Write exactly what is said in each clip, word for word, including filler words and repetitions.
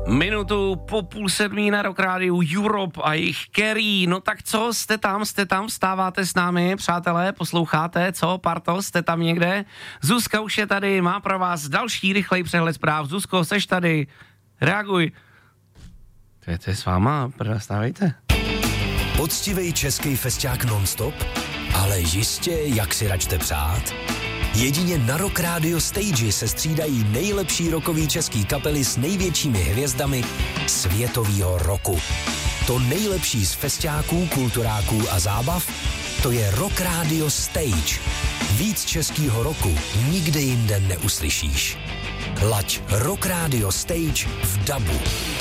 Minutu po půl sedmí na Rock Rádiu Europe a jejich Kerry. No tak co, jste tam, jste tam, vstáváte s námi, přátelé, posloucháte, co, parto, jste tam někde? Zuzka už je tady, má pro vás další rychlej přehled zpráv. Zuzko, seš tady, reaguj. To je, to je s váma, vstávejte. Poctivej český festiák non-stop, ale jistě, jak si račte přát. Jedině na Rock Radio Stage se střídají nejlepší rockový český kapely s největšími hvězdami světovýho roku. To nejlepší z festiáků, kulturáků a zábav, to je Rock Radio Stage. Víc českýho roku nikde jinde neuslyšíš. Laď Rock Radio Stage v dabu.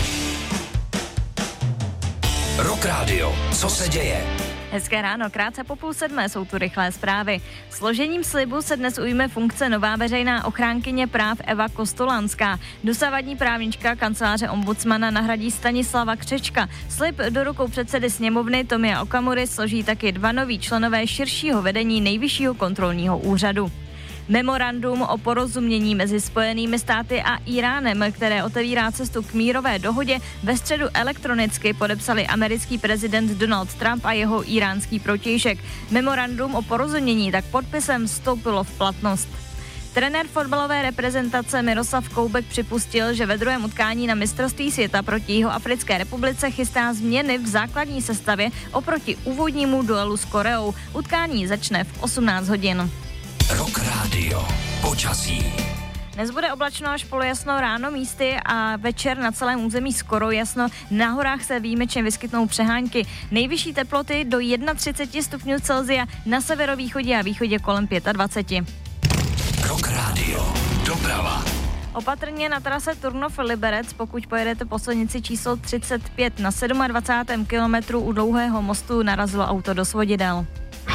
Rock Radio, co se děje? Hezké ráno, krátce po půl sedmé jsou tu rychlé zprávy. Složením slibu se dnes ujme funkce nová veřejná ochránkyně práv Eva Kostolanská. Dosavadní právnička kanceláře ombudsmana nahradí Stanislava Křečka. Slib do rukou předsedy sněmovny Tomia Okamury složí taky dva noví členové širšího vedení Nejvyššího kontrolního úřadu. Memorandum o porozumění mezi Spojenými státy a Íránem, které otevírá cestu k mírové dohodě, ve středu elektronicky podepsali americký prezident Donald Trump a jeho íránský protějšek. Memorandum o porozumění tak podpisem vstoupilo v platnost. Trenér fotbalové reprezentace Miroslav Koubek připustil, že ve druhém utkání na mistrovství světa proti Jihoafrické republice chystá změny v základní sestavě oproti úvodnímu duelu s Koreou. Utkání začne v osmnáct hodin. Rock Radio. Počasí. Dnes bude oblačno až polojasno ráno místy a večer na celém území skoro jasno. Na horách se výjimečně vyskytnou přehánky. Nejvyšší teploty do třicet jedna stupňů Celsia, na severovýchodě a východě kolem dvacet pět. Rock Radio. Doprava. Opatrně na trase Turnov-Liberec, pokud pojedete po silnici číslo třicet pět na dvacátém sedmém kilometru u Dlouhého mostu narazilo auto do svodidel.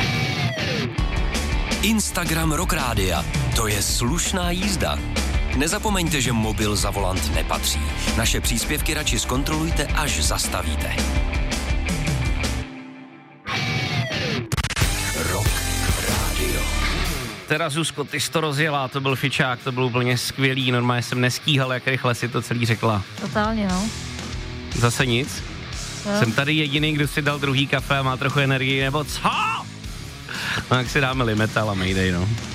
Instagram Rock Rádia. To je slušná jízda. Nezapomeňte, že mobil za volant nepatří. Naše příspěvky radši zkontrolujte, až zastavíte. Rock Radio. Teda Zuzko, ty jsi to rozjela, to byl fičák, to byl úplně skvělý, normálně jsem nestíhal, jak rychle si to celý řekla. Totálně, no. Zase nic? No. Jsem tady jediný, kdo si dal druhý kafe a má trochu energii, nebo co? No, jak si dáme Limetal a Mayday, no.